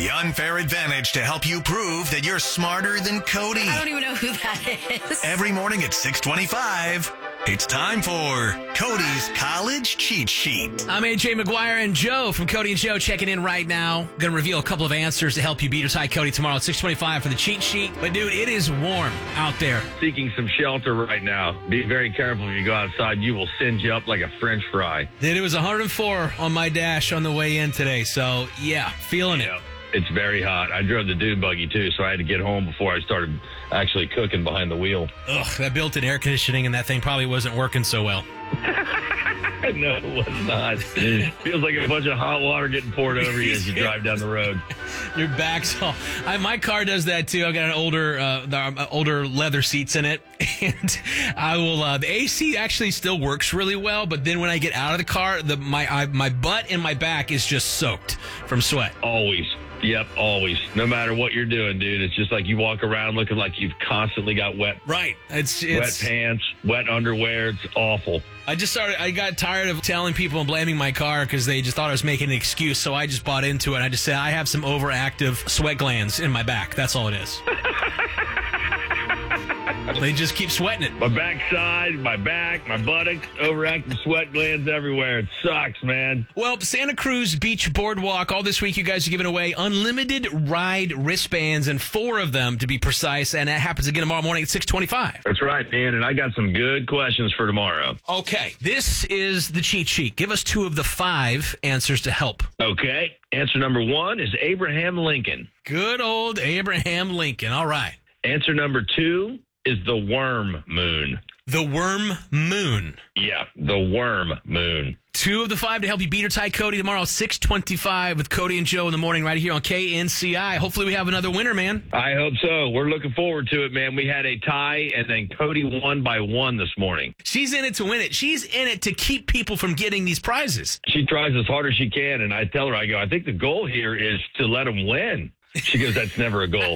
The Unfair Advantage to help you prove that you're smarter than Cody. I don't even know who that is. Every morning at 6:25, it's time for Cody's College Cheat Sheet. I'm AJ McGuire and Joe from Cody and Joe checking in right now. Going to reveal a couple of answers to help you beat or tie Cody tomorrow at 6:25 for the cheat sheet. But, dude, it is warm out there. Seeking some shelter right now. Be very careful when you go outside. You will singe you up like a French fry. Dude, it was 104 on my dash on the way in today. So, yeah, feeling it. It's very hot. I drove the dune buggy, too, so I had to get home before I started actually cooking behind the wheel. Ugh, that built-in air conditioning and that thing probably wasn't working so well. No, it was not. Feels like a bunch of hot water getting poured over you as you drive down the road. Your back's all... my car does that, too. I've got an older leather seats in it. And I will... the AC actually still works really well, but then when I get out of the car, my butt and my back is just soaked from sweat. Always. Yep, always. No matter what you're doing, dude. It's just like you walk around looking like you've constantly got wet. Right. It's wet pants, wet underwear. It's awful. I got tired of telling people and blaming my car because they just thought I was making an excuse, so I just bought into it. I just said I have some overactive sweat glands in my back. That's all it is. They just keep sweating it. My backside, my back, my buttocks, overactive sweat glands everywhere. It sucks, man. Well, Santa Cruz Beach Boardwalk, all this week you guys are giving away unlimited ride wristbands, and 4 of them to be precise, and that happens again tomorrow morning at 6:25. That's right, man, and I got some good questions for tomorrow. Okay, this is the cheat sheet. Give us 2 of the 5 answers to help. Okay, answer number 1 is Abraham Lincoln. Good old Abraham Lincoln. All right. Answer number 2 is the worm moon. The worm moon. Yeah, the worm moon. 2 of the 5 to help you beat or tie Cody tomorrow, 6:25 with Cody and Joe in the morning right here on KNCI. Hopefully we have another winner, man. I hope so. We're looking forward to it, man. We had a tie, and then Cody won by 1 this morning. She's in it to win it. She's in it to keep people from getting these prizes. She tries as hard as she can, and I tell her, I think the goal here is to let them win. She goes, that's never a goal.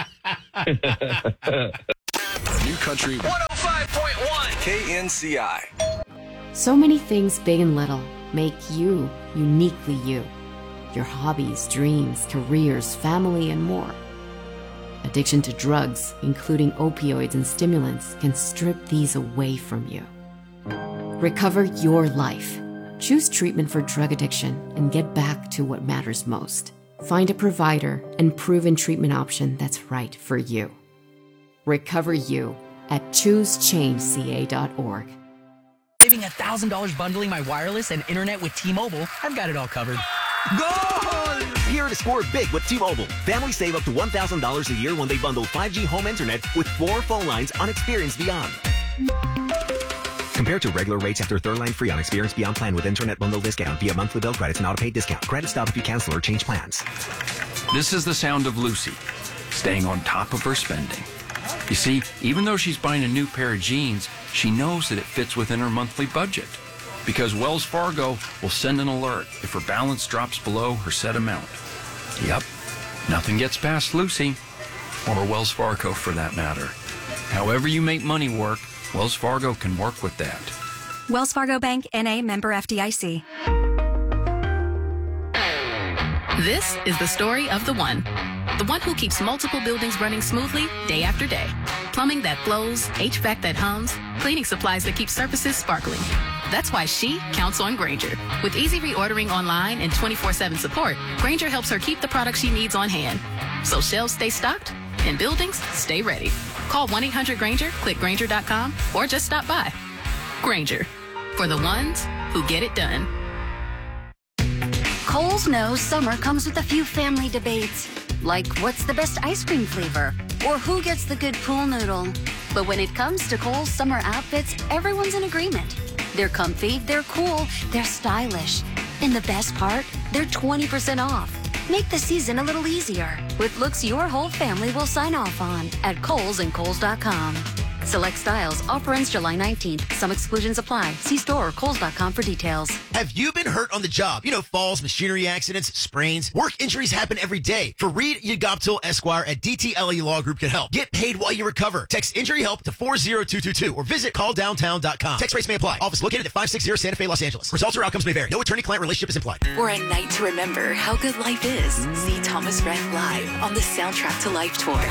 New Country 105.1 KNCI. So many things big and little make you uniquely you. Your hobbies, dreams, careers, family, and more. Addiction to drugs, including opioids and stimulants, can strip these away from you. Recover your life. Choose treatment for drug addiction and get back to what matters most. Find a provider and proven treatment option that's right for you. Recover you at choosechangeca.org. Saving $1,000 bundling my wireless and internet with T-Mobile, I've got it all covered. Goal! Here to score big with T-Mobile. Families save up to $1,000 a year when they bundle 5G home internet with 4 phone lines on Experience Beyond. Compared to regular rates after third line free on Experience Beyond plan with internet bundle discount via monthly bill credits and auto-pay discount. Credit stop if you cancel or change plans. This is the sound of Lucy, staying on top of her spending. You see, even though she's buying a new pair of jeans, she knows that it fits within her monthly budget. Because Wells Fargo will send an alert if her balance drops below her set amount. Yep, nothing gets past Lucy, or Wells Fargo for that matter. However you make money work, Wells Fargo can work with that. Wells Fargo Bank, N.A., member FDIC. This is the story of the one. The one who keeps multiple buildings running smoothly day after day. Plumbing that flows, HVAC that hums, cleaning supplies that keep surfaces sparkling. That's why she counts on Grainger. With easy reordering online and 24/7 support, Grainger helps her keep the products she needs on hand. So shelves stay stocked and buildings stay ready. Call 1-800-GRAINGER, click Grainger.com, or just stop by. Grainger, for the ones who get it done. Kohl's knows summer comes with a few family debates, like what's the best ice cream flavor, or who gets the good pool noodle. But when it comes to Kohl's summer outfits, everyone's in agreement. They're comfy, they're cool, they're stylish. And the best part, they're 20% off. Make the season a little easier with looks your whole family will sign off on at Kohl's and Kohl's.com. Select styles. Offer ends July 19th. Some exclusions apply. See store or Kohl's.com for details. Have you been hurt on the job? You know, falls, machinery accidents, sprains. Work injuries happen every day. Fareed Yagabtul Esquire at DTLE Law Group can help. Get paid while you recover. Text injury help to 40222 or visit calldowntown.com. Text rates may apply. Office located at 560 Santa Fe, Los Angeles. Results or outcomes may vary. No attorney-client relationship is implied. For a night to remember how good life is, see Thomas Rhett live on the Soundtrack to Life tour.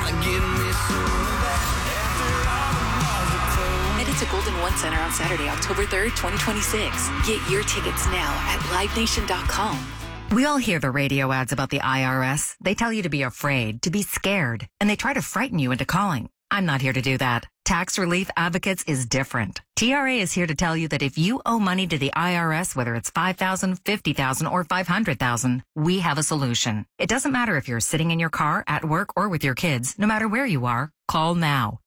Headed to Golden One Center on Saturday, October 3rd, 2026. Get your tickets now at livenation.com. We all hear the radio ads about the IRS. They tell you to be afraid, to be scared, and they try to frighten you into calling. I'm not here to do that. Tax Relief Advocates is different. TRA is here to tell you that if you owe money to the IRS, whether it's $5,000, $50,000, or $500,000, we have a solution. It doesn't matter if you're sitting in your car, at work, or with your kids. No matter where you are, call now.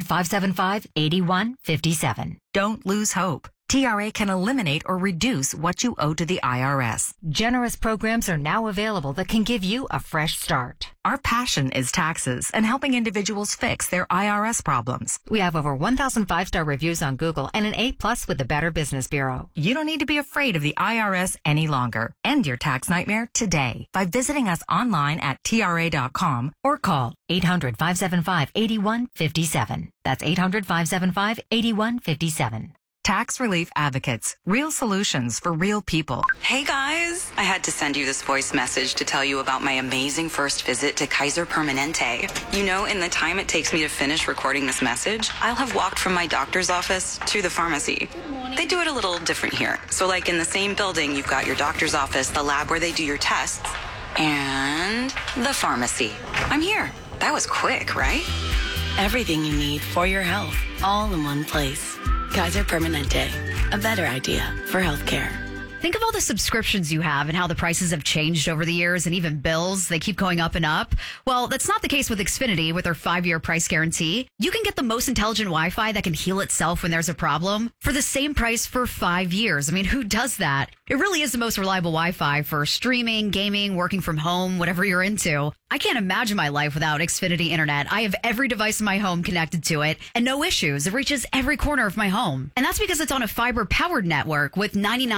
800-575-8157. Don't lose hope. TRA can eliminate or reduce what you owe to the IRS. Generous programs are now available that can give you a fresh start. Our passion is taxes and helping individuals fix their IRS problems. We have over 1,000 5-star reviews on Google and an A+ with the Better Business Bureau. You don't need to be afraid of the IRS any longer. End your tax nightmare today by visiting us online at TRA.com or call 800-575-8157. That's 800-575-8157. Tax Relief Advocates. Real solutions for real people. Hey guys, I had to send you this voice message to tell you about my amazing first visit to Kaiser Permanente. You know, in the time it takes me to finish recording this message, I'll have walked from my doctor's office to the pharmacy. They do it a little different here. So like in the same building, you've got your doctor's office, the lab where they do your tests, and the pharmacy. I'm here. That was quick, right? Everything you need for your health, all in one place. Kaiser Permanente, a better idea for healthcare. Think of all the subscriptions you have and how the prices have changed over the years, and even bills, they keep going up and up. Well, that's not the case with Xfinity with their 5-year price guarantee. You can get the most intelligent Wi-Fi that can heal itself when there's a problem for the same price for 5 years. I mean, who does that? It really is the most reliable Wi-Fi for streaming, gaming, working from home, whatever you're into. I can't imagine my life without Xfinity Internet. I have every device in my home connected to it and no issues. It reaches every corner of my home. And that's because it's on a fiber-powered network with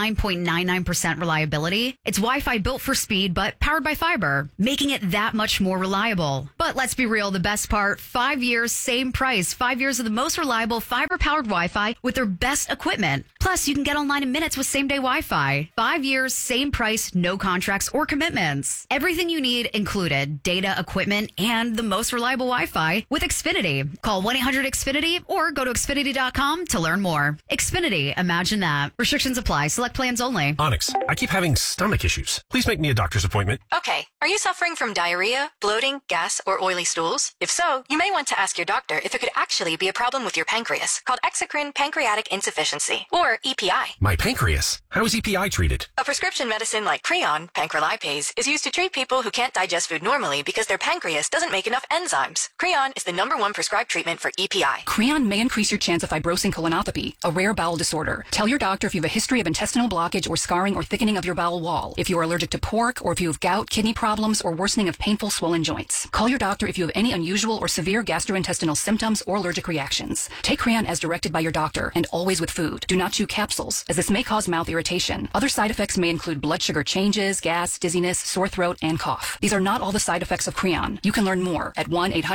99.99% reliability. It's Wi-Fi built for speed, but powered by fiber, making it that much more reliable. But let's be real, the best part, 5 years, same price. 5 years of the most reliable fiber-powered Wi-Fi with their best equipment. Plus, you can get online in minutes with same-day Wi-Fi. 5 years, same price, no contracts or commitments. Everything you need included. Data, equipment, and the most reliable Wi-Fi with Xfinity. Call 1-800-XFINITY or go to Xfinity.com to learn more. Xfinity, imagine that. Restrictions apply. Select plans only. Onyx, I keep having stomach issues. Please make me a doctor's appointment. Okay. Are you suffering from diarrhea, bloating, gas, or oily stools? If so, you may want to ask your doctor if it could actually be a problem with your pancreas, called exocrine pancreatic insufficiency, or EPI. My pancreas? How is EPI treated? A prescription medicine like Creon, pancrelipase, is used to treat people who can't digest food normally because their pancreas doesn't make enough enzymes. Creon is the #1 prescribed treatment for EPI. Creon may increase your chance of fibrosing colonopathy, a rare bowel disorder. Tell your doctor if you have a history of intestinal blockage or scarring or thickening of your bowel wall, if you are allergic to pork, or if you have gout, kidney problems, or worsening of painful swollen joints. Call your doctor if you have any unusual or severe gastrointestinal symptoms or allergic reactions. Take Creon as directed by your doctor, and always with food. Do not chew capsules, as this may cause mouth irritation. Other side effects may include blood sugar changes, gas, dizziness, sore throat, and cough. These are not all the side effects of Creon. You can learn more at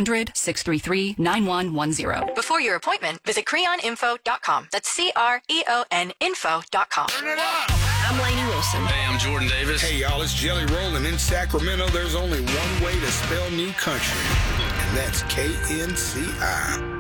1-800-633-9110. Before your appointment, visit creoninfo.com. That's CREON info.com. Turn it up! I'm Lainey Wilson. Hey, I'm Jordan Davis. Hey, y'all, it's Jelly Roll, and in Sacramento, there's only one way to spell new country, and that's KNCI.